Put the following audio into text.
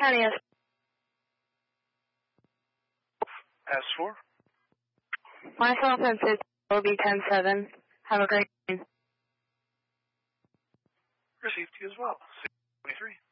County S4. Myself and Sid will be 10-7. Have a great day. Received you as well. 23.